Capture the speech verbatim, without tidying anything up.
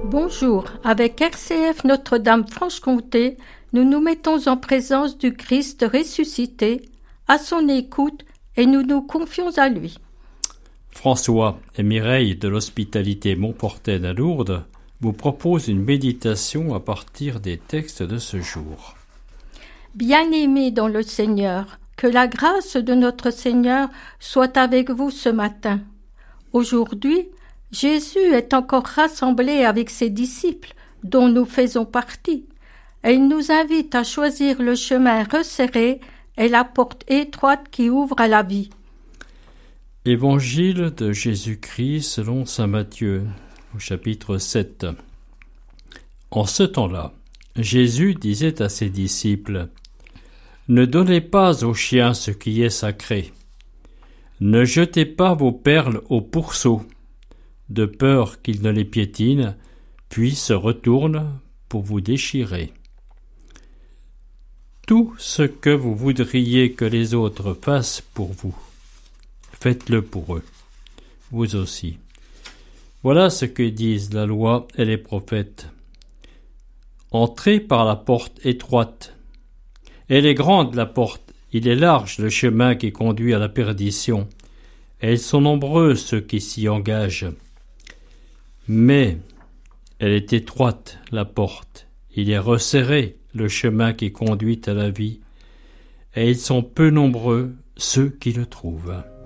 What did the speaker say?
Bonjour, avec R C F Notre-Dame-Franche-Comté, nous nous mettons en présence du Christ ressuscité, à son écoute, et nous nous confions à lui. François et Mireille de l'Hospitalité Montportaine à Lourdes vous proposent une méditation à partir des textes de ce jour. Bien-aimés dans le Seigneur, que la grâce de notre Seigneur soit avec vous ce matin. Aujourd'hui, Jésus est encore rassemblé avec ses disciples, dont nous faisons partie, et il nous invite à choisir le chemin resserré et la porte étroite qui ouvre à la vie. Évangile de Jésus-Christ selon saint Matthieu, au chapitre sept. En ce temps-là, Jésus disait à ses disciples : « Ne donnez pas aux chiens ce qui est sacré. Ne jetez pas vos perles aux pourceaux, de peur qu'ils ne les piétinent, puis se retournent pour vous déchirer. Tout ce que vous voudriez que les autres fassent pour vous, faites-le pour eux, vous aussi. Voilà ce que disent la loi et les prophètes. Entrez par la porte étroite. Elle est grande la porte, il est large le chemin qui conduit à la perdition, et ils sont nombreux ceux qui s'y engagent. Mais elle est étroite, la porte, il est resserré le chemin qui conduit à la vie, et ils sont peu nombreux ceux qui le trouvent.